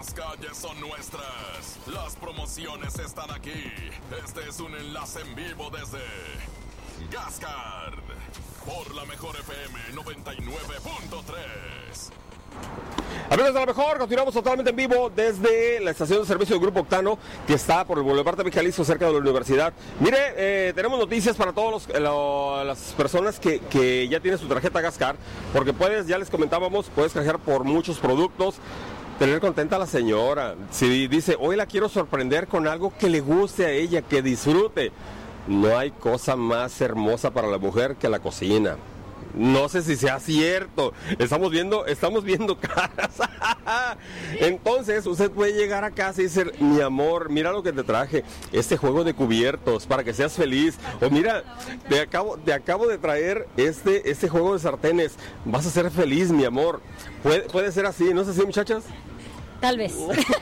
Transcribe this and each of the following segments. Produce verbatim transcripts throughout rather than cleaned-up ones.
Las calles son nuestras. Las promociones están aquí. Este es un enlace en vivo desde Gascard por la mejor F M noventa y nueve punto tres. Amigos de la mejor, continuamos totalmente en vivo desde la estación de servicio del Grupo Octano, que está por el Boulevard de Jalisco, cerca de la universidad. Mire, eh, tenemos noticias para todas las personas que, que ya tienen su tarjeta Gascard, porque puedes, ya les comentábamos, puedes canjear por muchos productos, tener contenta a la señora. Si dice, hoy la quiero sorprender con algo que le guste a ella, que disfrute. No hay cosa más hermosa para la mujer que la cocina. No sé si sea cierto. Estamos viendo, estamos viendo caras. Entonces, usted puede llegar a casa y decir, mi amor, mira lo que te traje, este juego de cubiertos para que seas feliz. O mira, te acabo, te acabo de traer este, este juego de sartenes. Vas a ser feliz, mi amor. Puede, puede ser así, ¿no es así, muchachas? Tal vez.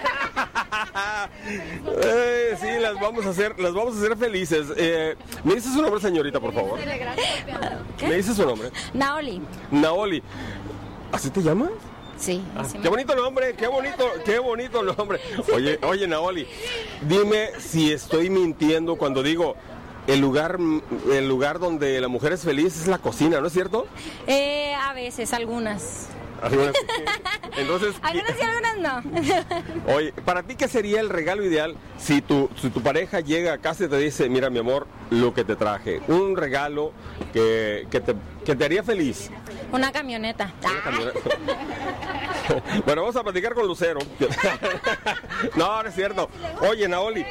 eh, sí, las vamos a hacer, las vamos a hacer felices. Eh, ¿Me dice su nombre, señorita, por favor? ¿Qué? ¿Me dice su nombre? Naoli. Naoli. ¿Así te llamas? Sí. Ah, qué bonito nombre, qué bonito, qué bonito nombre. Oye, oye, Naoli, dime si estoy mintiendo cuando digo el lugar, el lugar donde la mujer es feliz es la cocina, ¿no es cierto? Eh, a veces, algunas. Algunas, entonces, algunas y algunas no. Oye, ¿para ti qué sería el regalo ideal si tu, si tu pareja llega a casa y te dice, mira mi amor, lo que te traje? Un regalo que, que, te, que te haría feliz. Una camioneta. Una camioneta. Bueno, vamos a platicar con Lucero. No, no es cierto. Oye, Naoli.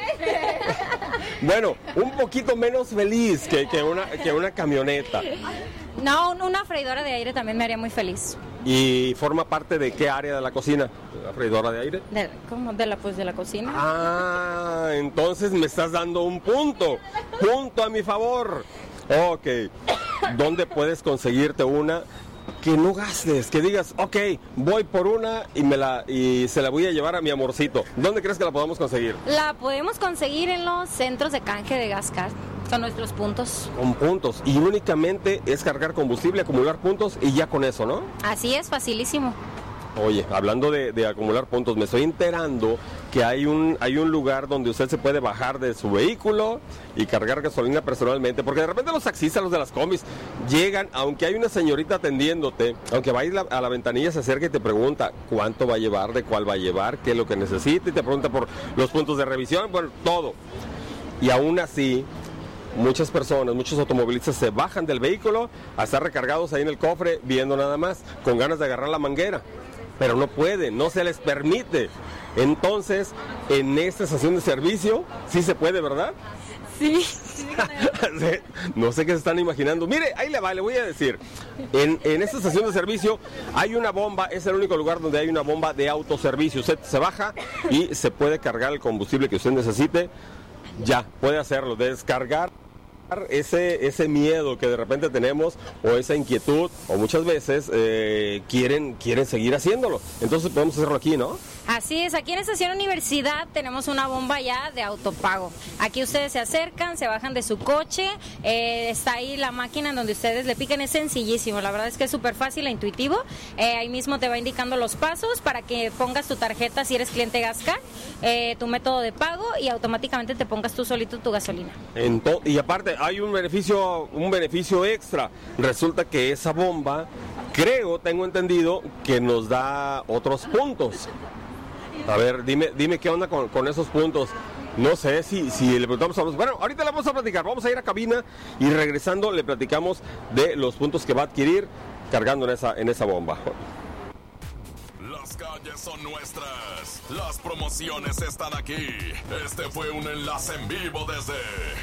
Bueno, un poquito menos feliz que, que, una, que una camioneta. No, una freidora de aire también me haría muy feliz. ¿Y forma parte de qué área de la cocina? ¿La freidora de aire? De, ¿Cómo? De la, pues de la cocina. Ah, entonces me estás dando un punto. Punto a mi favor. Ok. ¿Dónde puedes conseguirte una que no gastes? Que digas, ok, voy por una y me la y se la voy a llevar a mi amorcito. ¿Dónde crees que la podamos conseguir? La podemos conseguir en los centros de canje de Gascard. Con nuestros puntos. Con puntos. Y únicamente es cargar combustible, acumular puntos y ya con eso, ¿no? Así es, facilísimo. Oye, hablando de, de acumular puntos, me estoy enterando que hay un, hay un lugar donde usted se puede bajar de su vehículo y cargar gasolina personalmente, porque de repente los taxistas, los de las combis, llegan, aunque hay una señorita atendiéndote, aunque va a ir la, a la ventanilla, se acerca y te pregunta cuánto va a llevar, de cuál va a llevar, qué es lo que necesita, y te pregunta por los puntos de revisión, bueno, todo. Y aún así, muchas personas, muchos automovilistas se bajan del vehículo a estar recargados ahí en el cofre, viendo nada más, con ganas de agarrar la manguera. Pero no pueden, no se les permite. Entonces, en esta estación de servicio, sí se puede, ¿verdad? Sí. No sé qué se están imaginando. Mire, ahí le va, le voy a decir. En, en esta estación de servicio hay una bomba, es el único lugar donde hay una bomba de autoservicio. Usted se baja y se puede cargar el combustible que usted necesite. Ya, puede hacerlo, descargar ese, ese miedo que de repente tenemos, o esa inquietud, o muchas veces eh, quieren, quieren seguir haciéndolo. Entonces podemos hacerlo aquí, ¿no? Así es, aquí en Estación Universidad tenemos una bomba ya de autopago. Aquí ustedes se acercan, se bajan de su coche, eh, está ahí la máquina en donde ustedes le pican, es sencillísimo, la verdad es que es súper fácil e intuitivo. Eh, ahí mismo te va indicando los pasos para que pongas tu tarjeta si eres cliente Gascard, eh, tu método de pago, y automáticamente te pongas tú solito tu gasolina. Ento- y aparte hay un beneficio, un beneficio extra. Resulta que esa bomba, creo, tengo entendido, que nos da otros puntos. A ver, dime, dime qué onda con, con esos puntos. No sé si, si le preguntamos a los... Bueno, ahorita le vamos a platicar. Vamos a ir a cabina y regresando le platicamos de los puntos que va a adquirir cargando en esa, en esa bomba. Las calles son nuestras. Las promociones están aquí. Este fue un enlace en vivo desde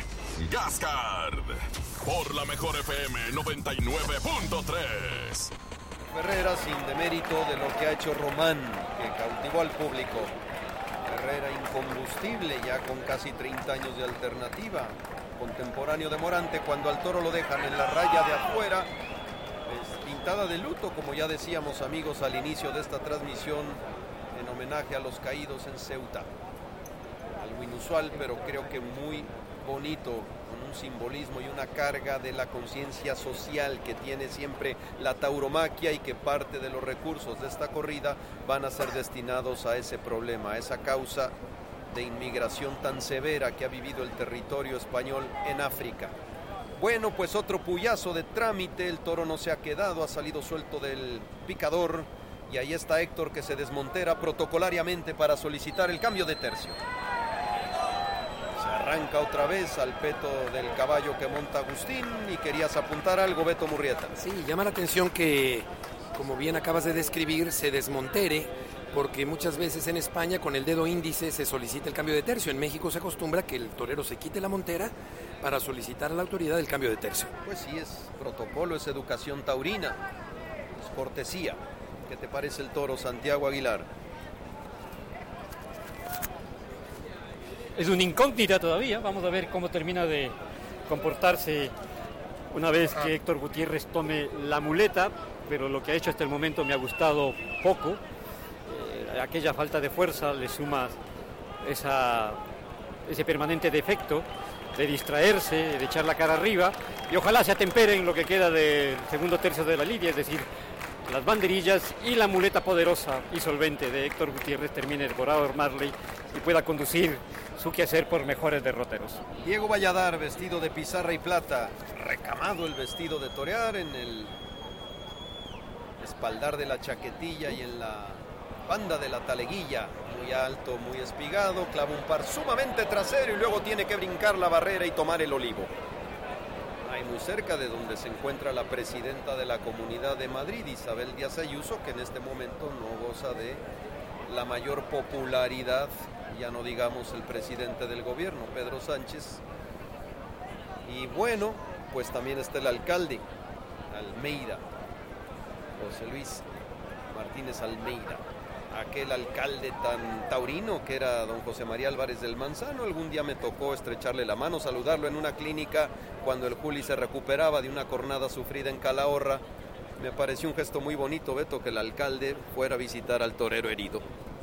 Gascard por la mejor F M noventa y nueve punto tres. Herrera sin demérito de lo que ha hecho Román, que cautivó al público. Herrera incombustible ya con casi treinta años de alternativa. Contemporáneo de Morante cuando al Toro lo dejan en la raya de afuera. Es pintada de luto, como ya decíamos amigos al inicio de esta transmisión, en homenaje a los caídos en Ceuta. Algo inusual, pero creo que muy bonito, con un simbolismo y una carga de la conciencia social que tiene siempre la tauromaquia y que parte de los recursos de esta corrida van a ser destinados a ese problema, a esa causa de inmigración tan severa que ha vivido el territorio español en África. Bueno, pues otro puyazo de trámite, el toro no se ha quedado, ha salido suelto del picador y ahí está Héctor que se desmontera protocolariamente para solicitar el cambio de tercio. Se arranca otra vez al peto del caballo que monta Agustín y querías apuntar algo, Beto Murrieta. Sí, llama la atención que, como bien acabas de describir, se desmontere, porque muchas veces en España con el dedo índice se solicita el cambio de tercio. En México se acostumbra que el torero se quite la montera para solicitar a la autoridad el cambio de tercio. Pues sí, es protocolo, es educación taurina, es cortesía. ¿Qué te parece el toro, Santiago Aguilar? Es una incógnita todavía, vamos a ver cómo termina de comportarse una vez que Héctor Gutiérrez tome la muleta, pero lo que ha hecho hasta el momento me ha gustado poco. Eh, aquella falta de fuerza le suma esa, ese permanente defecto de distraerse, de echar la cara arriba, y ojalá se atempere en lo que queda del segundo tercio de la lidia, es decir, las banderillas y la muleta poderosa y solvente de Héctor Gutiérrez termine por Marley y pueda conducir su quehacer por mejores derroteros. Diego Valladar, vestido de pizarra y plata, recamado el vestido de torear en el espaldar de la chaquetilla y en la banda de la taleguilla, muy alto, muy espigado, clava un par sumamente trasero y luego tiene que brincar la barrera y tomar el olivo. Ahí muy cerca de donde se encuentra la presidenta de la Comunidad de Madrid, Isabel Díaz Ayuso, que en este momento no goza de la mayor popularidad, ya no digamos el presidente del gobierno, Pedro Sánchez. Y bueno, pues también está el alcalde, Almeida, José Luis Martínez Almeida, aquel alcalde tan taurino que era don José María Álvarez del Manzano. Algún día me tocó estrecharle la mano, saludarlo en una clínica cuando el Juli se recuperaba de una cornada sufrida en Calahorra. Me pareció un gesto muy bonito, Beto, que el alcalde fuera a visitar al torero herido.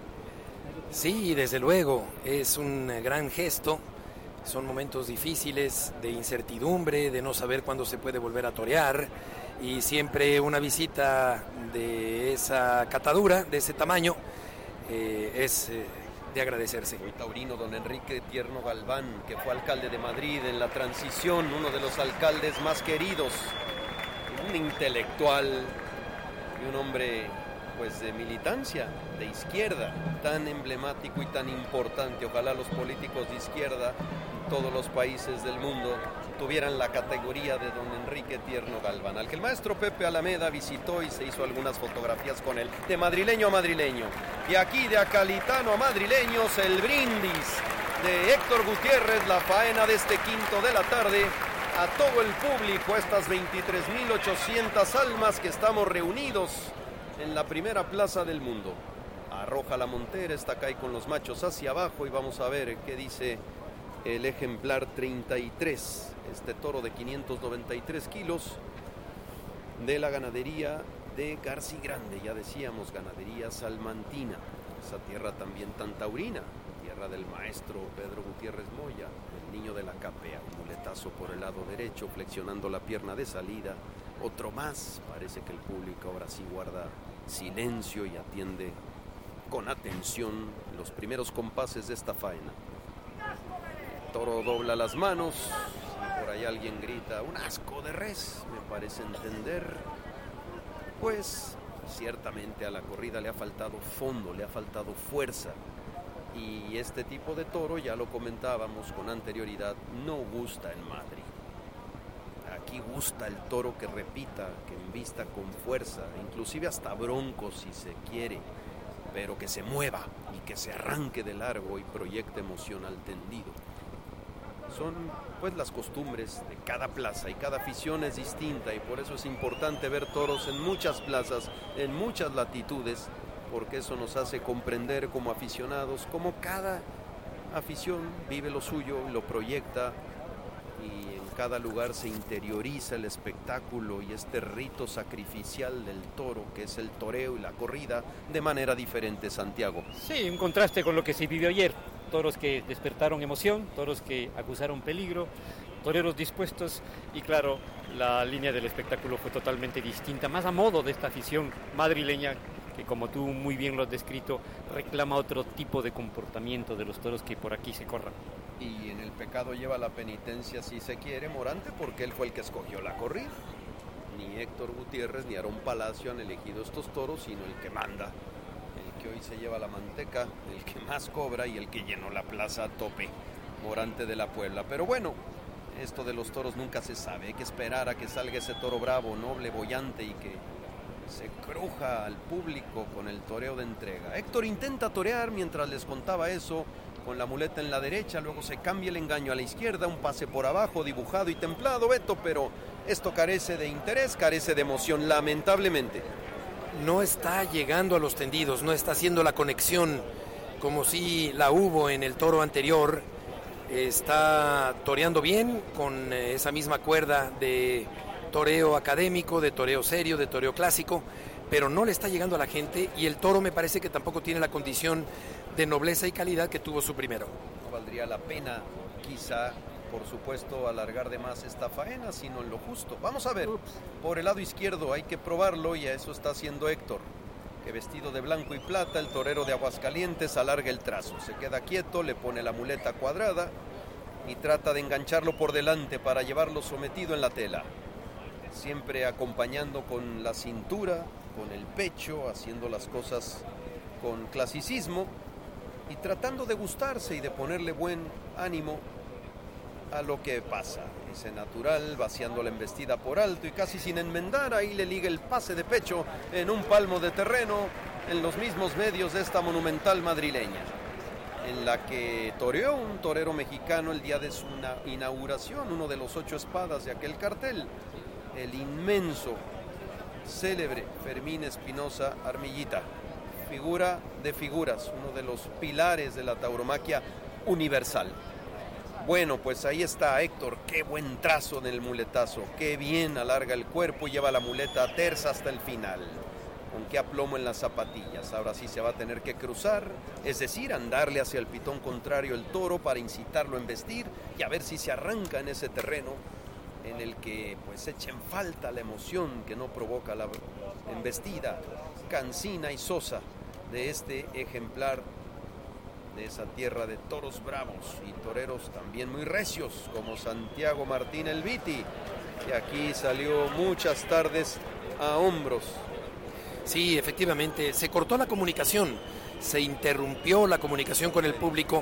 Sí, desde luego, es un gran gesto. Son momentos difíciles, de incertidumbre, de no saber cuándo se puede volver a torear, y siempre una visita de esa catadura, de ese tamaño, eh, es eh, de agradecerse. Muy taurino don Enrique Tierno Galván, que fue alcalde de Madrid en la transición, uno de los alcaldes más queridos, un intelectual y un hombre pues de militancia, de izquierda, tan emblemático y tan importante. Ojalá los políticos de izquierda en todos los países del mundo tuvieran la categoría de don Enrique Tierno Galván, al que el maestro Pepe Alameda visitó y se hizo algunas fotografías con él, de madrileño a madrileño. Y aquí de acalitano a madrileños, el brindis de Héctor Gutiérrez, la faena de este quinto de la tarde, a todo el público, a estas veintitrés mil ochocientas almas que estamos reunidos en la primera plaza del mundo. Arroja la montera, está acá y con los machos hacia abajo, y vamos a ver qué dice el ejemplar treinta y tres, este toro de quinientos noventa y tres kilos de la ganadería de Garci Grande, ya decíamos, ganadería salmantina, esa tierra también tan taurina, tierra del maestro Pedro Gutiérrez Moya, el niño de la capea, un muletazo por el lado derecho, flexionando la pierna de salida, otro más. Parece que el público ahora sí guarda silencio y atiende con atención los primeros compases de esta faena. El toro dobla las manos y por ahí alguien grita: un asco de res, me parece entender. Pues ciertamente a la corrida le ha faltado fondo, le ha faltado fuerza, y este tipo de toro, ya lo comentábamos con anterioridad, no gusta en Madrid. Aquí gusta el toro que repita, que embista con fuerza, inclusive hasta bronco si se quiere, pero que se mueva y que se arranque de largo y proyecte emoción al tendido. Son pues las costumbres de cada plaza, y cada afición es distinta, y por eso es importante ver toros en muchas plazas, en muchas latitudes, porque eso nos hace comprender como aficionados cómo cada afición vive lo suyo, lo proyecta, y en cada lugar se interioriza el espectáculo y este rito sacrificial del toro, que es el toreo y la corrida, de manera diferente, Santiago. Sí, un contraste con lo que se vivió ayer. toros que despertaron emoción, toros que acusaron peligro, toreros dispuestos y claro, la línea del espectáculo fue totalmente distinta, más a modo de esta afición madrileña que como tú muy bien lo has descrito, reclama otro tipo de comportamiento de los toros que por aquí se corran. Y en el pecado lleva la penitencia si se quiere Morante porque él fue el que escogió la corrida. Ni Héctor Gutiérrez ni Aarón Palacio han elegido estos toros, sino el que manda, el que hoy se lleva la manteca, el que más cobra y el que llenó la plaza a tope, Morante de la Puebla. Pero bueno, esto de los toros nunca se sabe, hay que esperar a que salga ese toro bravo, noble, boyante y que se cruja al público con el toreo de entrega. Héctor intenta torear mientras les contaba eso, con la muleta en la derecha, luego se cambia el engaño a la izquierda, un pase por abajo, dibujado y templado, Beto, pero esto carece de interés, carece de emoción, lamentablemente. No está llegando a los tendidos, no está haciendo la conexión como si la hubo en el toro anterior. Está toreando bien con esa misma cuerda de toreo académico, de toreo serio, de toreo clásico, pero no le está llegando a la gente y el toro me parece que tampoco tiene la condición de nobleza y calidad que tuvo su primero. No valdría la pena, quizá, por supuesto, alargar de más esta faena, sino en lo justo. Vamos a ver, Ups. por el lado izquierdo hay que probarlo y a eso está haciendo Héctor, que vestido de blanco y plata, el torero de Aguascalientes alarga el trazo, se queda quieto, le pone la muleta cuadrada y trata de engancharlo por delante para llevarlo sometido en la tela. Siempre acompañando con la cintura, con el pecho, haciendo las cosas con clasicismo y tratando de gustarse y de ponerle buen ánimo a lo que pasa. Ese natural, vaciando la embestida por alto y casi sin enmendar, ahí le liga el pase de pecho en un palmo de terreno en los mismos medios de esta monumental madrileña, en la que toreó un torero mexicano el día de su inauguración, uno de los ocho espadas de aquel cartel, el inmenso, célebre Fermín Espinosa Armillita, figura de figuras, uno de los pilares de la tauromaquia universal. Bueno, pues ahí está Héctor, qué buen trazo en el muletazo, qué bien alarga el cuerpo y lleva la muleta tersa hasta el final. Con qué aplomo en las zapatillas, ahora sí se va a tener que cruzar, es decir, andarle hacia el pitón contrario el toro para incitarlo a embestir y a ver si se arranca en ese terreno en el que pues echa en falta la emoción que no provoca la embestida cansina y sosa de este ejemplar de esa tierra de toros bravos y toreros también muy recios como Santiago Martín el Viti, que aquí salió muchas tardes a hombros. Sí, efectivamente, se cortó la comunicación, se interrumpió la comunicación con el público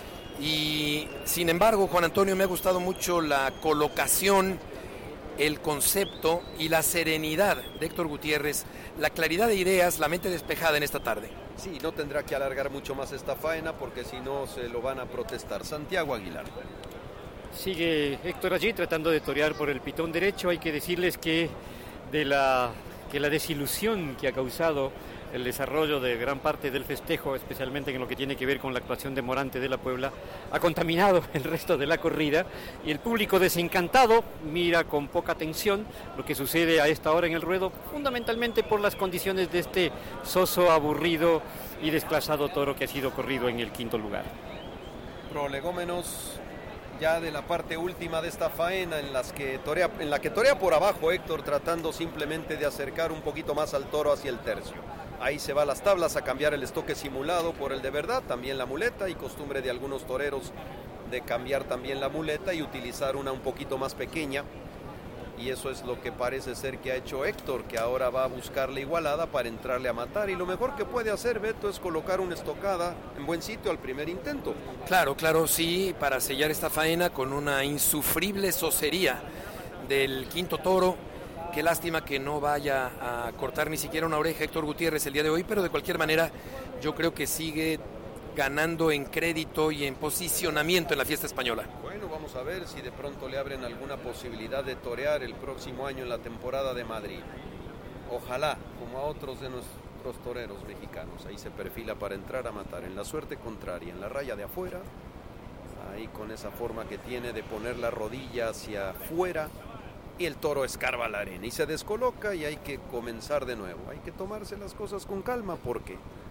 y sin embargo, Juan Antonio, me ha gustado mucho la colocación, el concepto y la serenidad de Héctor Gutiérrez, la claridad de ideas, la mente despejada en esta tarde. Sí, no tendrá que alargar mucho más esta faena porque si no se lo van a protestar. Santiago Aguilar. Sigue Héctor allí tratando de torear por el pitón derecho. Hay que decirles que de la, que la desilusión que ha causado el desarrollo de gran parte del festejo, especialmente en lo que tiene que ver con la actuación de Morante de la Puebla, ha contaminado el resto de la corrida y el público desencantado mira con poca atención lo que sucede a esta hora en el ruedo, fundamentalmente por las condiciones de este soso, aburrido y desclasado toro que ha sido corrido en el quinto lugar. Prolegómenos ya de la parte última de esta faena en, las que torea, en la que torea por abajo Héctor, tratando simplemente de acercar un poquito más al toro hacia el tercio. Ahí se va a las tablas a cambiar el estoque simulado por el de verdad, también la muleta, y costumbre de algunos toreros de cambiar también la muleta y utilizar una un poquito más pequeña. Y eso es lo que parece ser que ha hecho Héctor, que ahora va a buscar la igualada para entrarle a matar. Y lo mejor que puede hacer, Beto, es colocar una estocada en buen sitio al primer intento. Claro, claro, sí, para sellar esta faena con una insufrible socería del quinto toro. Qué lástima que no vaya a cortar ni siquiera una oreja Héctor Gutiérrez el día de hoy, pero de cualquier manera yo creo que sigue ganando en crédito y en posicionamiento en la fiesta española. Bueno, vamos a ver si de pronto le abren alguna posibilidad de torear el próximo año en la temporada de Madrid. Ojalá, como a otros de nuestros toreros mexicanos. Ahí se perfila para entrar a matar en la suerte contraria, en la raya de afuera, ahí con esa forma que tiene de poner la rodilla hacia afuera. Y el toro escarba la arena y se descoloca y hay que comenzar de nuevo. Hay que tomarse las cosas con calma porque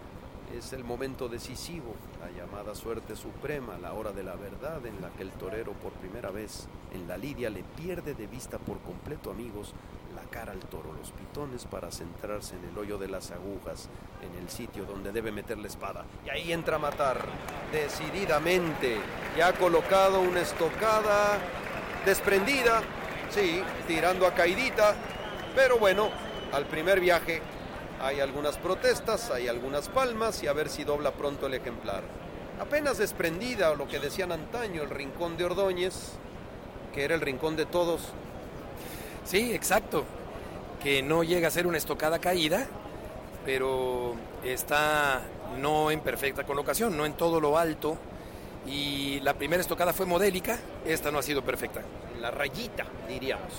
Es el momento decisivo, la llamada suerte suprema, la hora de la verdad en la que el torero por primera vez en la lidia le pierde de vista por completo, amigos, la cara al toro, los pitones, para centrarse en el hoyo de las agujas, en el sitio donde debe meter la espada. Y ahí entra a matar, decididamente. Ya ha colocado una estocada desprendida, sí, tirando a caidita, pero bueno, al primer viaje hay algunas protestas, hay algunas palmas y a ver si dobla pronto el ejemplar. Apenas desprendida, o lo que decían antaño, el rincón de Ordóñez, que era el rincón de todos. Sí, exacto, que no llega a ser una estocada caída, pero está no en perfecta colocación, no en todo lo alto, y la primera estocada fue modélica, esta no ha sido perfecta. La rayita, diríamos.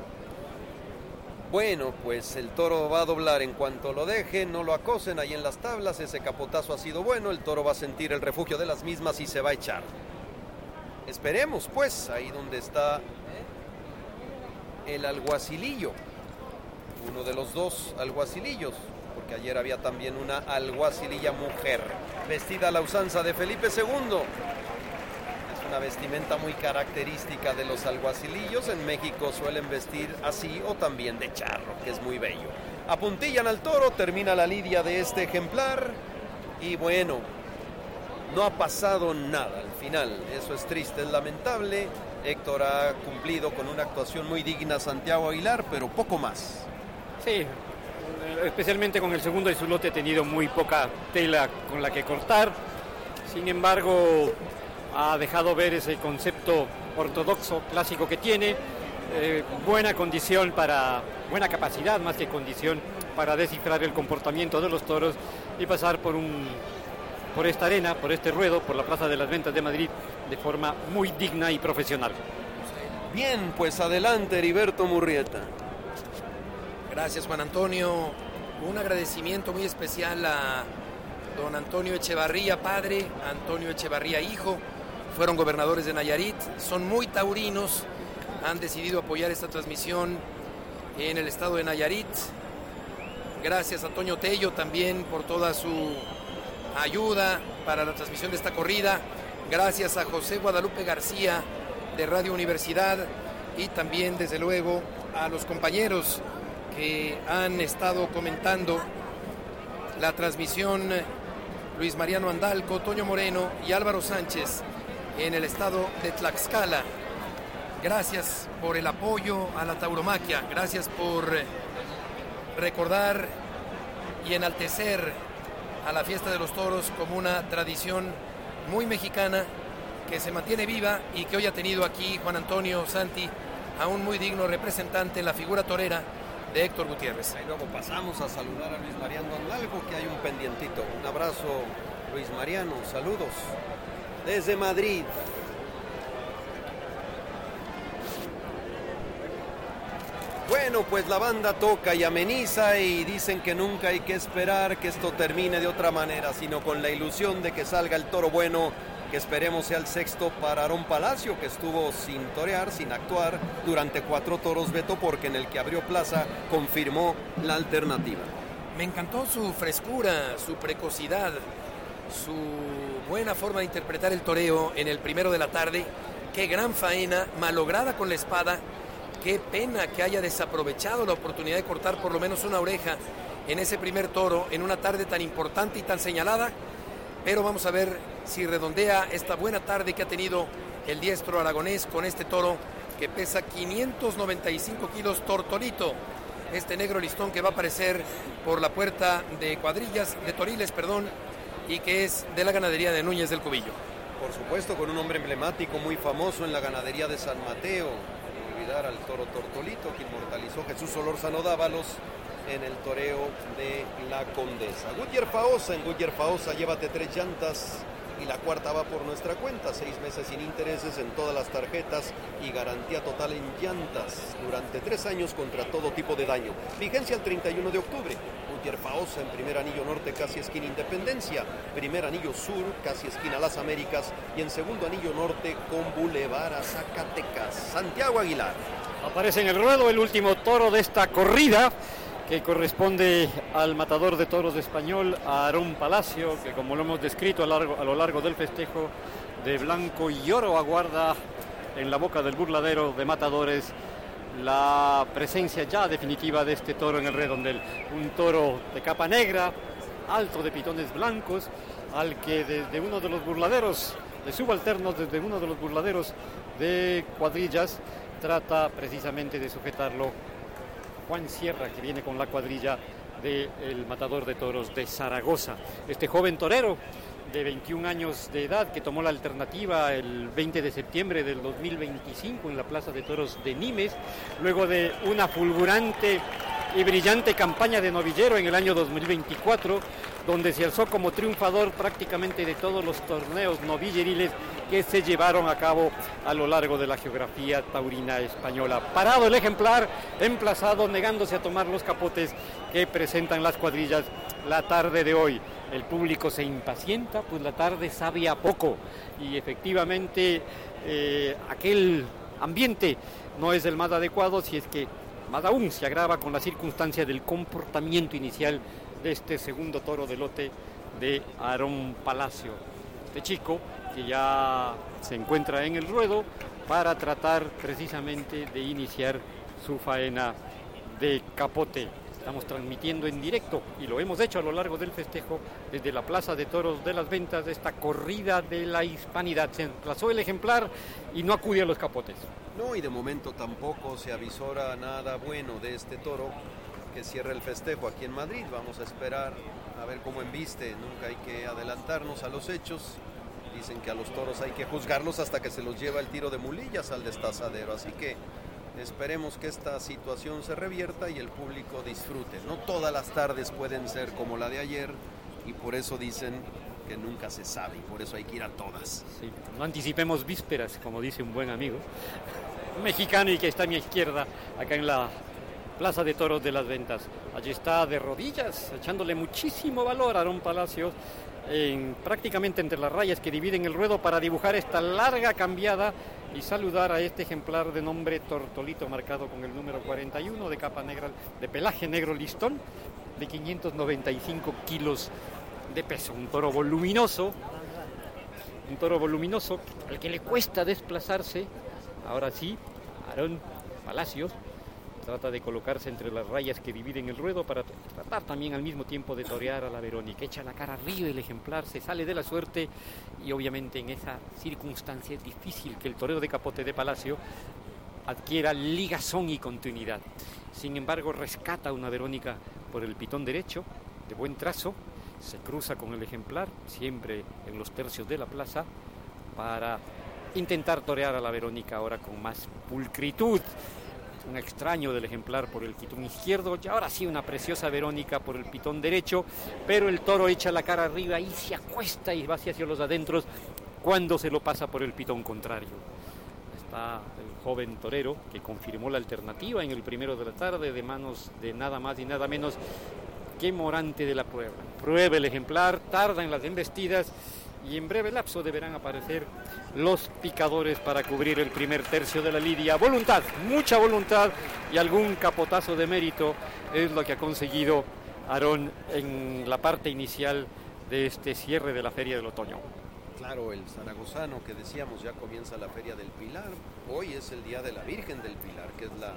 Bueno, pues el toro va a doblar en cuanto lo dejen, no lo acosen ahí en las tablas, ese capotazo ha sido bueno, el toro va a sentir el refugio de las mismas y se va a echar. Esperemos, pues, ahí donde está el alguacilillo, uno de los dos alguacilillos, porque ayer había también una alguacililla mujer, vestida a la usanza de Felipe segundo. Una vestimenta muy característica de los alguacilillos. En México suelen vestir así o también de charro, que es muy bello. Apuntillan al toro, termina la lidia de este ejemplar y bueno, no ha pasado nada al final. Eso es triste, es lamentable. Héctor ha cumplido con una actuación muy digna, Santiago Aguilar, pero poco más. Sí, especialmente con el segundo de su lote he tenido muy poca tela con la que cortar. Sin embargo, ha dejado ver ese concepto ortodoxo, clásico que tiene, eh, buena condición para, buena capacidad más que condición para descifrar el comportamiento de los toros y pasar por un, por esta arena, por este ruedo, por la Plaza de las Ventas de Madrid de forma muy digna y profesional. Bien, pues adelante, Heriberto Murrieta. Gracias, Juan Antonio. Un agradecimiento muy especial a don Antonio Echevarría, padre, Antonio Echevarría, hijo. Fueron gobernadores de Nayarit, son muy taurinos, han decidido apoyar esta transmisión en el estado de Nayarit. Gracias a Toño Tello también por toda su ayuda para la transmisión de esta corrida. Gracias a José Guadalupe García de Radio Universidad y también, desde luego, a los compañeros que han estado comentando la transmisión: Luis Mariano Andalco, Toño Moreno y Álvaro Sánchez en el estado de Tlaxcala. Gracias por el apoyo a la tauromaquia, gracias por recordar y enaltecer a la fiesta de los toros como una tradición muy mexicana que se mantiene viva y que hoy ha tenido aquí Juan Antonio Santi a un muy digno representante en la figura torera de Héctor Gutiérrez. Y luego pasamos a saludar a Luis Mariano Andalco, que hay un pendientito. Un abrazo, Luis Mariano, saludos desde Madrid. Bueno, pues la banda toca y ameniza y dicen que nunca hay que esperar que esto termine de otra manera, sino con la ilusión de que salga el toro bueno, que esperemos sea el sexto para Aarón Palacio, que estuvo sin torear, sin actuar durante cuatro toros, Beto, porque en el que abrió plaza confirmó la alternativa. Me encantó su frescura, su precocidad, su buena forma de interpretar el toreo en el primero de la tarde. Qué gran faena, malograda con la espada. Qué pena que haya desaprovechado la oportunidad de cortar por lo menos una oreja en ese primer toro, en una tarde tan importante y tan señalada. Pero vamos a ver si redondea esta buena tarde que ha tenido el diestro aragonés con este toro que pesa quinientos noventa y cinco kilos, Tortolito. Este negro listón que va a aparecer por la puerta de cuadrillas, de Toriles, perdón, y que es de la ganadería de Núñez del Cubillo. Por supuesto, con un hombre emblemático muy famoso en la ganadería de San Mateo. No olvidar al toro Tortolito, que inmortalizó Jesús Solórzano Dávalos en el toreo de la Condesa. Goodyear Faosa, en Goodyear Faosa llévate tres llantas y la cuarta va por nuestra cuenta. Seis meses sin intereses en todas las tarjetas y garantía total en llantas durante tres años contra todo tipo de daño. Vigencia el treinta y uno de octubre. Goodyear Faosa en primer anillo norte, casi esquina Independencia. Primer anillo sur, casi esquina Las Américas. Y en segundo anillo norte con Boulevard a Zacatecas. Santiago Aguilar. Aparece en el ruedo el último toro de esta corrida. que corresponde al matador de toros español, a Aarón Palacio, que como lo hemos descrito a, largo, a lo largo del festejo, de blanco y oro aguarda en la boca del burladero de matadores la presencia ya definitiva de este toro en el redondel. Un toro de capa negra, alto de pitones blancos, al que desde uno de los burladeros, de subalternos, desde uno de los burladeros de cuadrillas, trata precisamente de sujetarlo Juan Sierra, que viene con la cuadrilla del matador de toros de Zaragoza. Este joven torero de veintiún años de edad, que tomó la alternativa el veinte de septiembre del dos mil veinticinco en la Plaza de Toros de Nimes, luego de una fulgurante y brillante campaña de novillero en el año dos mil veinticuatro, donde se alzó como triunfador prácticamente de todos los torneos novilleriles que se llevaron a cabo a lo largo de la geografía taurina española. Parado el ejemplar, emplazado, negándose a tomar los capotes que presentan las cuadrillas la tarde de hoy. El público se impacienta, pues la tarde sabe a poco, y efectivamente eh, aquel ambiente no es el más adecuado, si es que más aún se agrava con la circunstancia del comportamiento inicial de este segundo toro de lote de Aarón Palacio. Este chico que ya se encuentra en el ruedo para tratar precisamente de iniciar su faena de capote. Estamos transmitiendo en directo, y lo hemos hecho a lo largo del festejo, desde la Plaza de Toros de las Ventas, de esta corrida de la hispanidad. Se emplazó el ejemplar y no acude a los capotes. No, y de momento tampoco se avisora nada bueno de este toro que cierra el festejo aquí en Madrid. Vamos a esperar a ver cómo embiste. Nunca hay que adelantarnos a los hechos. Dicen que a los toros hay que juzgarlos hasta que se los lleva el tiro de mulillas al destazadero. Así que esperemos que esta situación se revierta y el público disfrute. No todas las tardes pueden ser como la de ayer, y por eso dicen que nunca se sabe, y por eso hay que ir a todas. Sí, no anticipemos vísperas, como dice un buen amigo mexicano y que está a mi izquierda, acá en la Plaza de Toros de las Ventas. Allí está de rodillas, echándole muchísimo valor a Aarón Palacio, en, prácticamente entre las rayas que dividen el ruedo, para dibujar esta larga cambiada y saludar a este ejemplar de nombre Tortolito, marcado con el número cuarenta y uno, de capa negra, de pelaje negro listón, de quinientos noventa y cinco kilos de peso. Un toro voluminoso, un toro voluminoso al que le cuesta desplazarse. Ahora sí, Aarón Palacios trata de colocarse entre las rayas que dividen el ruedo para tratar también al mismo tiempo de torear a la Verónica. Echa la cara arriba el ejemplar, se sale de la suerte, y obviamente en esa circunstancia es difícil que el toreo de capote de Palacio adquiera ligazón y continuidad. Sin embargo, rescata una Verónica por el pitón derecho, de buen trazo, se cruza con el ejemplar, siempre en los tercios de la plaza, para intentar torear a la Verónica ahora con más pulcritud. Un extraño del ejemplar por el pitón izquierdo, y ahora sí una preciosa Verónica por el pitón derecho, pero el toro echa la cara arriba y se acuesta y va hacia los adentros cuando se lo pasa por el pitón contrario. Está el joven torero que confirmó la alternativa en el primero de la tarde, de manos de nada más y nada menos que Morante de la Puebla. Prueba el ejemplar, tarda en las embestidas, y en breve lapso deberán aparecer los picadores para cubrir el primer tercio de la lidia. Voluntad, mucha voluntad y algún capotazo de mérito es lo que ha conseguido Aarón en la parte inicial de este cierre de la Feria del Otoño. Claro, el zaragozano que decíamos, ya comienza la Feria del Pilar. Hoy es el día de la Virgen del Pilar, que es la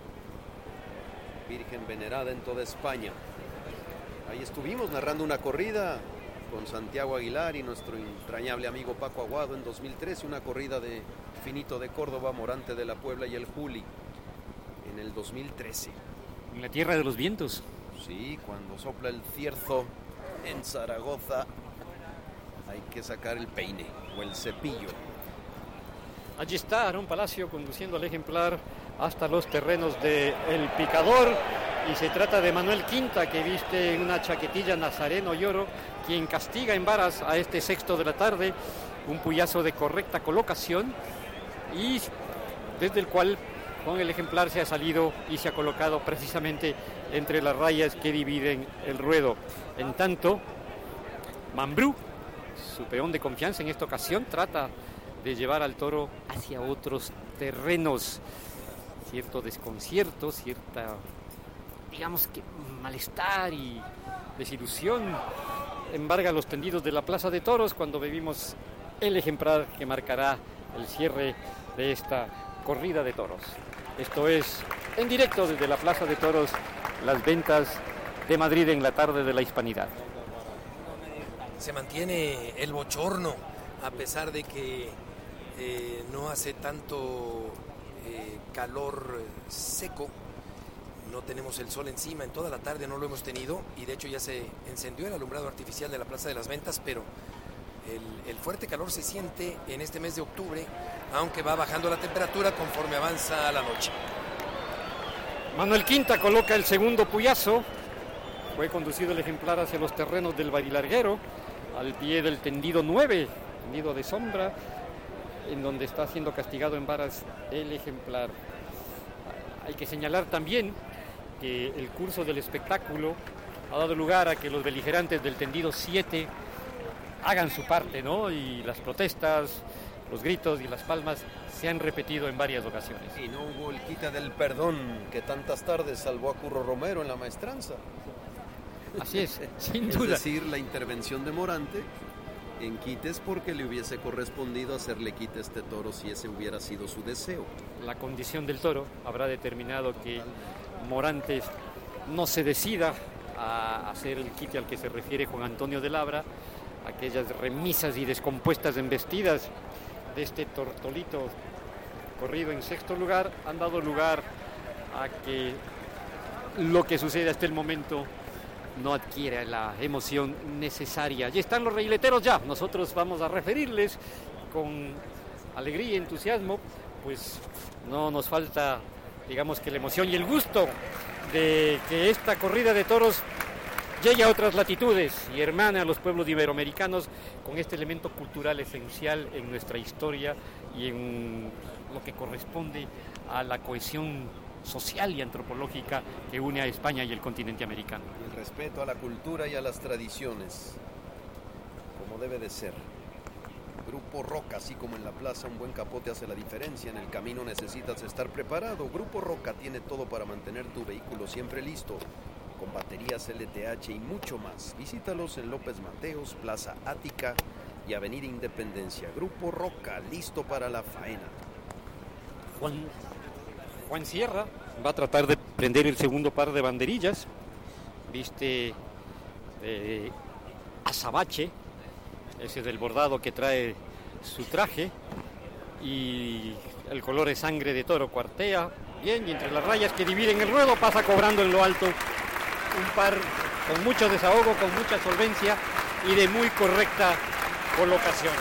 Virgen venerada en toda España. Ahí estuvimos narrando una corrida con Santiago Aguilar y nuestro entrañable amigo Paco Aguado en dos mil trece, una corrida de Finito de Córdoba, Morante de la Puebla y el Juli en el dos mil trece. En la tierra de los vientos. Sí, cuando sopla el cierzo en Zaragoza hay que sacar el peine o el cepillo. Allí está Aarón Palacio conduciendo al ejemplar hasta los terrenos de El Picador, y se trata de Manuel Quinta, que viste en una chaquetilla nazareno y oro, quien castiga en varas a este sexto de la tarde, un puyazo de correcta colocación, y desde el cual con el ejemplar se ha salido y se ha colocado precisamente entre las rayas que dividen el ruedo. En tanto, Mambrú, su peón de confianza en esta ocasión, trata de llevar al toro hacia otros terrenos. Cierto desconcierto, cierta digamos que malestar y desilusión embarga los tendidos de la Plaza de Toros cuando vivimos el ejemplar que marcará el cierre de esta corrida de toros. Esto es en directo desde la Plaza de Toros, las ventas de Madrid en la tarde de la Hispanidad. Se mantiene el bochorno a pesar de que eh, no hace tanto eh, calor seco. No tenemos el sol encima, en toda la tarde no lo hemos tenido y de hecho ya se encendió el alumbrado artificial de la Plaza de las Ventas, pero el, el fuerte calor se siente en este mes de octubre, aunque va bajando la temperatura conforme avanza la noche. Manuel Quinta coloca el segundo puyazo, fue conducido el ejemplar hacia los terrenos del Barilarguero, al pie del tendido nueve, tendido de sombra, en donde está siendo castigado en varas el ejemplar. Hay que señalar también que el curso del espectáculo ha dado lugar a que los beligerantes del tendido siete hagan su parte, ¿no? Y las protestas, los gritos y las palmas se han repetido en varias ocasiones. Y no hubo el quita del perdón que tantas tardes salvó a Curro Romero en la maestranza. Así es, sin duda. Es decir, la intervención de Morante en quites porque le hubiese correspondido hacerle quite a este toro si ese hubiera sido su deseo. La condición del toro habrá determinado que Morantes no se decida a hacer el quite al que se refiere Juan Antonio de Labra, aquellas remisas y descompuestas embestidas de este tortolito corrido en sexto lugar han dado lugar a que lo que sucede hasta el momento no adquiere la emoción necesaria. Allí están los reileteros ya. Nosotros vamos a referirles con alegría y entusiasmo, pues no nos falta, digamos que la emoción y el gusto de que esta corrida de toros llegue a otras latitudes y hermane a los pueblos iberoamericanos con este elemento cultural esencial en nuestra historia y en lo que corresponde a la cohesión social y antropológica que une a España y el continente americano. El respeto a la cultura y a las tradiciones, como debe de ser. Grupo Roca, así como en la plaza un buen capote hace la diferencia, en el camino necesitas estar preparado. Grupo Roca tiene todo para mantener tu vehículo siempre listo, con baterías L T H y mucho más. Visítalos en López Mateos, Plaza Ática y Avenida Independencia. Grupo Roca, listo para la faena. Juan, Juan Sierra va a tratar de prender el segundo par de banderillas. Viste eh, azabache, ese del bordado que trae su traje, y el color de sangre de toro cuartea bien, y entre las rayas que dividen el ruedo pasa cobrando en lo alto un par con mucho desahogo, con mucha solvencia y de muy correcta colocación.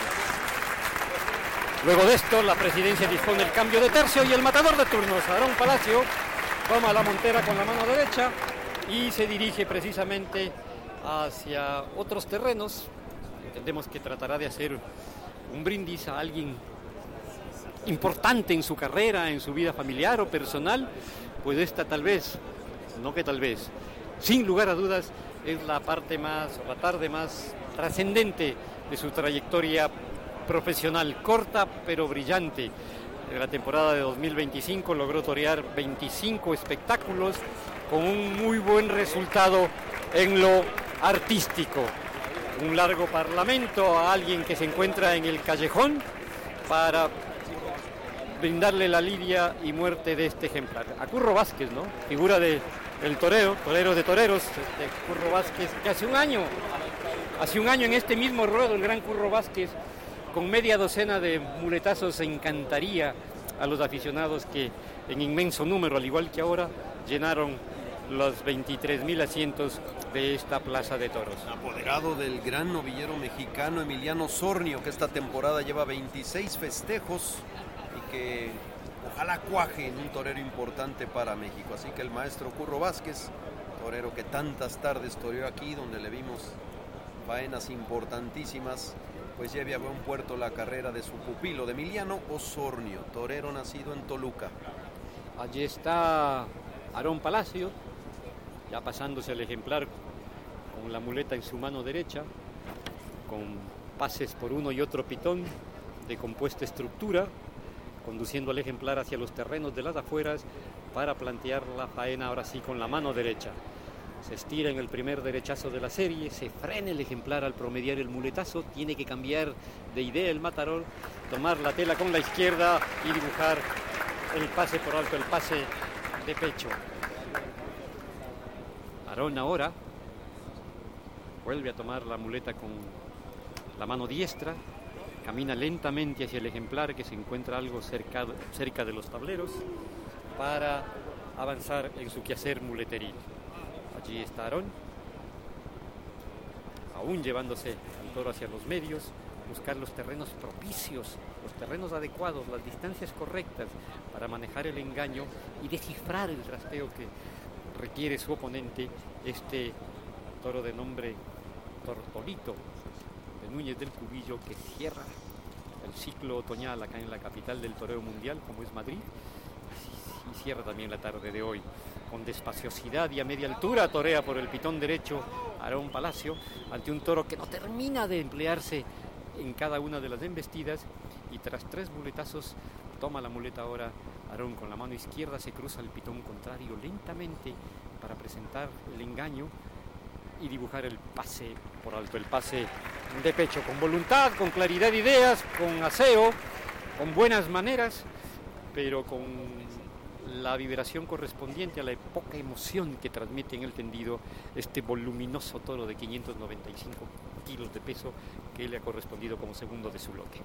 Luego de esto, la presidencia dispone el cambio de tercio y el matador de turnos, Aarón Palacio, toma la montera con la mano derecha y se dirige precisamente hacia otros terrenos. Entendemos que tratará de hacer un brindis a alguien importante en su carrera, en su vida familiar o personal, pues esta tal vez, no que tal vez, sin lugar a dudas, es la parte más, la tarde más trascendente de su trayectoria profesional, corta pero brillante. En la temporada de dos mil veinticinco logró torear veinticinco espectáculos con un muy buen resultado en lo artístico. Un largo parlamento a alguien que se encuentra en el callejón para brindarle la lidia y muerte de este ejemplar. A Curro Vázquez, ¿no? Figura de el torero, torero de toreros, este Curro Vázquez, que hace un año, hace un año en este mismo ruedo, el gran Curro Vázquez, con media docena de muletazos, encantaría a los aficionados que en inmenso número, al igual que ahora, llenaron los veintitrés mil asientos de esta plaza de toros. Apoderado del gran novillero mexicano Emiliano Sornio, que esta temporada lleva veintiséis festejos y que ojalá cuaje en un torero importante para México. Así que el maestro Curro Vázquez, torero que tantas tardes toreó aquí, donde le vimos faenas importantísimas, pues lleve a buen puerto la carrera de su pupilo, de Emiliano Osornio, torero nacido en Toluca. Allí está Aarón Palacio, ya pasándose al ejemplar con la muleta en su mano derecha, con pases por uno y otro pitón de compuesta estructura, conduciendo al ejemplar hacia los terrenos de las afueras, para plantear la faena ahora sí con la mano derecha. Se estira en el primer derechazo de la serie, se frena el ejemplar al promediar el muletazo, tiene que cambiar de idea el matador, tomar la tela con la izquierda y dibujar el pase por alto, el pase de pecho. Aarón ahora vuelve a tomar la muleta con la mano diestra, camina lentamente hacia el ejemplar que se encuentra algo cerca, cerca de los tableros para avanzar en su quehacer muleteril. Allí está Aarón, aún llevándose el toro hacia los medios, buscar los terrenos propicios, los terrenos adecuados, las distancias correctas para manejar el engaño y descifrar el trasteo que requiere su oponente, este toro de nombre Tortolito de Núñez del Cubillo, que cierra el ciclo otoñal acá en la capital del toreo mundial, como es Madrid, y cierra también la tarde de hoy. Con despaciosidad y a media altura torea por el pitón derecho Aarón Palacio ante un toro que no termina de emplearse en cada una de las embestidas, y tras tres muletazos toma la muleta ahora Aarón con la mano izquierda, se cruza el pitón contrario lentamente para presentar el engaño y dibujar el pase por alto, el pase de pecho, con voluntad, con claridad de ideas, con aseo, con buenas maneras, pero con la vibración correspondiente a la poca emoción que transmite en el tendido este voluminoso toro de quinientos noventa y cinco kilos de peso que le ha correspondido como segundo de su lote.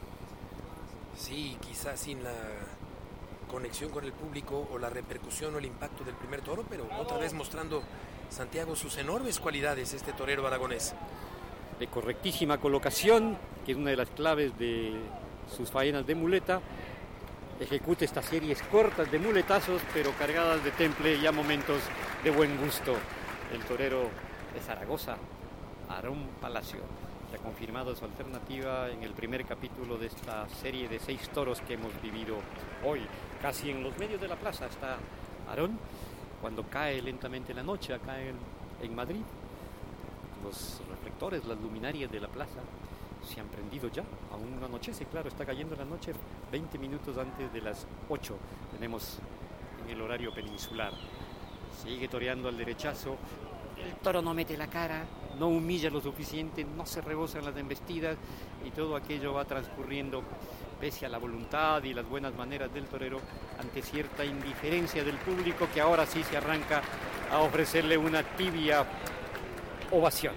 Sí, quizás sin la conexión con el público o la repercusión o el impacto del primer toro, pero otra vez mostrando Santiago sus enormes cualidades, este torero aragonés. De correctísima colocación, que es una de las claves de sus faenas de muleta. Ejecuta estas series cortas de muletazos, pero cargadas de temple y a momentos de buen gusto. El torero de Zaragoza, Aarón Palacio, que ha confirmado su alternativa en el primer capítulo de esta serie de seis toros que hemos vivido hoy. Casi en los medios de la plaza está Aarón, cuando cae lentamente la noche acá en, en Madrid. Los reflectores, las luminarias de la plaza se han prendido ya, aún no anochece, claro, está cayendo la noche veinte minutos antes de las ocho, tenemos en el horario peninsular. Sigue toreando al derechazo, el toro no mete la cara, no humilla lo suficiente, no se rebosan las embestidas, y todo aquello va transcurriendo pese a la voluntad y las buenas maneras del torero, ante cierta indiferencia del público, que ahora sí se arranca a ofrecerle una tibia ovación.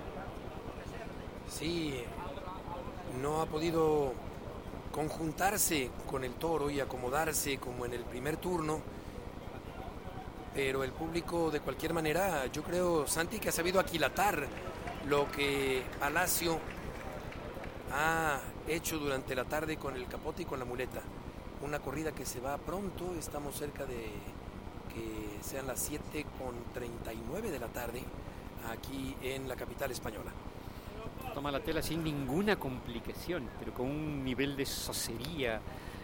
Sí, no ha podido conjuntarse con el toro y acomodarse como en el primer turno, pero el público de cualquier manera, yo creo, Santi, que ha sabido aquilatar lo que Palacio ha hecho durante la tarde con el capote y con la muleta. Una corrida que se va pronto, estamos cerca de que sean las siete con treinta y nueve de la tarde aquí en la capital española. Toma la tela sin ninguna complicación, pero con un nivel de sosería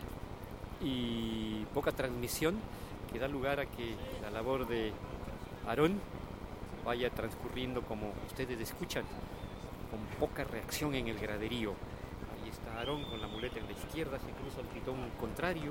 y poca transmisión que da lugar a que la labor de Aarón vaya transcurriendo como ustedes escuchan, con poca reacción en el graderío. Ahí está Aarón con la muleta en la izquierda, se cruza el pitón contrario,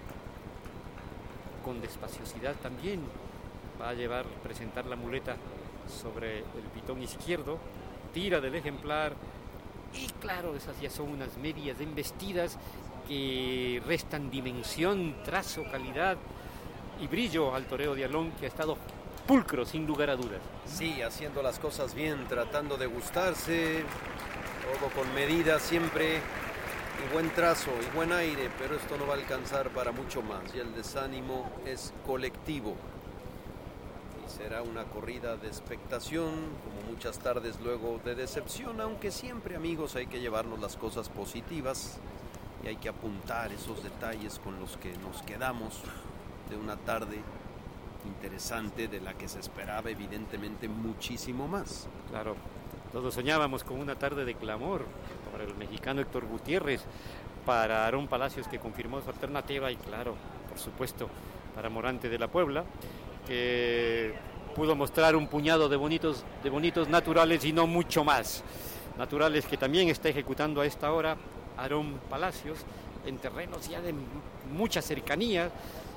con despaciosidad también va a llevar, presentar la muleta sobre el pitón izquierdo, tira del ejemplar y claro, esas ya son unas medias embestidas que restan dimensión, trazo, calidad y brillo al toreo de Aarón, que ha estado pulcro sin lugar a dudas. Sí, haciendo las cosas bien, tratando de gustarse, todo con medida siempre, y buen trazo y buen aire, pero esto no va a alcanzar para mucho más, y el desánimo es colectivo. Será una corrida de expectación, como muchas tardes luego de decepción, aunque siempre, amigos, hay que llevarnos las cosas positivas y hay que apuntar esos detalles con los que nos quedamos de una tarde interesante, de la que se esperaba evidentemente muchísimo más. Claro, todos soñábamos con una tarde de clamor para el mexicano Héctor Gutiérrez, para Aarón Palacios, que confirmó su alternativa, y claro, por supuesto, para Morante de la Puebla, que pudo mostrar un puñado de bonitos, de bonitos naturales y no mucho más. Naturales que también está ejecutando a esta hora Aarón Palacios en terrenos ya de mucha cercanía,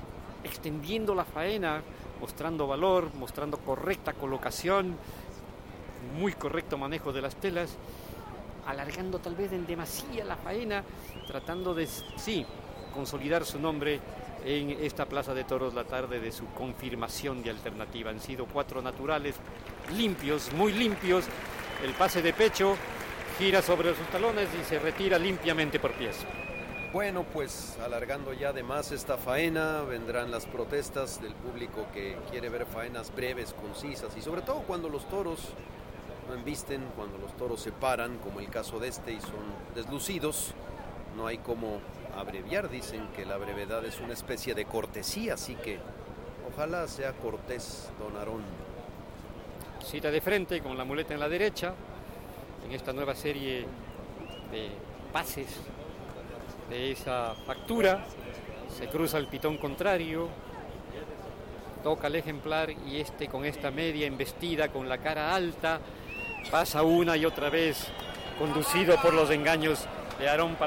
extendiendo la faena, mostrando valor, mostrando correcta colocación, muy correcto manejo de las telas, alargando tal vez en demasía la faena, tratando de, sí, consolidar su nombre en esta Plaza de Toros la tarde de su confirmación de alternativa. Han sido cuatro naturales, limpios, muy limpios. El pase de pecho gira sobre sus talones y se retira limpiamente por pies. Bueno, pues alargando ya de más esta faena, vendrán las protestas del público que quiere ver faenas breves, concisas, y sobre todo cuando los toros no embisten, cuando los toros se paran, como el caso de este, y son deslucidos, no hay como abreviar. Dicen que la brevedad es una especie de cortesía, así que ojalá sea cortés don Aarón. Cita de frente con la muleta en la derecha, en esta nueva serie de pases de esa factura, se cruza el pitón contrario, toca al ejemplar y este con esta media embestida con la cara alta, pasa una y otra vez conducido por los engaños de Aarón Palacio.